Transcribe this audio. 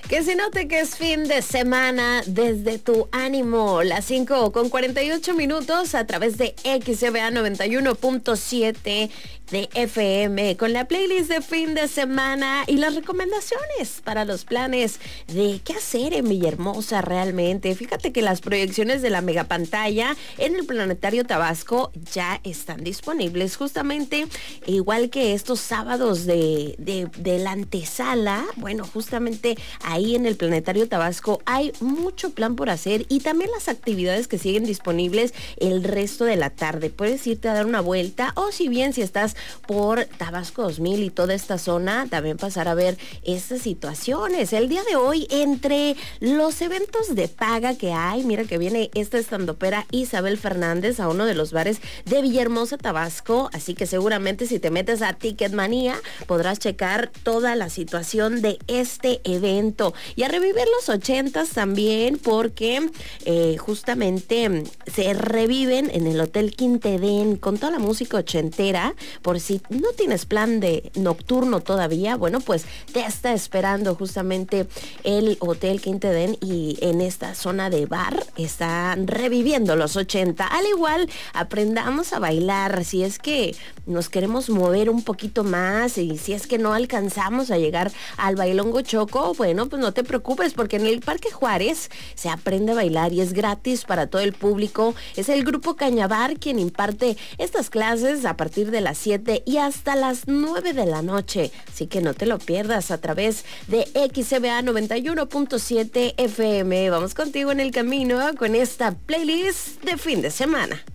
Que se note que es fin de semana desde tu ánimo. Las 5:48 a través de XCBA 91.7 de FM con la playlist de fin de semana y las recomendaciones para los planes de qué hacer en Villahermosa realmente. Fíjate que las proyecciones de la megapantalla en el Planetario Tabasco ya están disponibles justamente igual que estos sábados de la antesala. Bueno, justamente ahí en el Planetario Tabasco hay mucho plan por hacer y también las actividades que siguen disponibles el resto de la tarde. Puedes irte a dar una vuelta o si bien si estás por Tabasco 2000 y toda esta zona, también pasar a ver estas situaciones. El día de hoy, entre los eventos de paga que hay, mira que viene esta estandopera Isabel Fernández a uno de los bares de Villahermosa, Tabasco, así que seguramente si te metes a Ticketmanía podrás checar toda la situación de este evento y a revivir los 80s también porque justamente se reviven en el Hotel Quinta Edén con toda la música ochentera. Por si no tienes plan de nocturno todavía, bueno, pues te está esperando justamente el Hotel Quinta Edén y en esta zona de bar están reviviendo los 80. Al igual, aprendamos a bailar si es que nos queremos mover un poquito más y si es que no alcanzamos a llegar al Bailongo Choco, bueno, pues no te preocupes porque en el Parque Juárez se aprende a bailar y es gratis para todo el público. Es el Grupo Cañabar quien imparte estas clases a partir de las 7 y hasta las 9 de la noche. Así que no te lo pierdas a través de XCBA 91.7 FM. Vamos contigo en el camino con esta playlist de fin de semana.